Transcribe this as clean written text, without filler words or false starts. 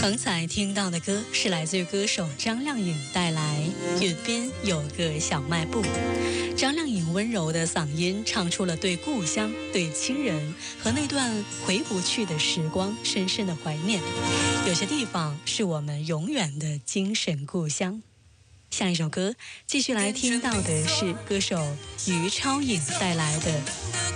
刚才听到的歌是来自于歌手张靓颖带来《云边有个小卖部》。张靓颖温柔的嗓音唱出了对故乡、对亲人和那段回不去的时光深深的怀念。有些地方是我们永远的精神故乡。下一首歌继续来听到的是歌手于超颖带来的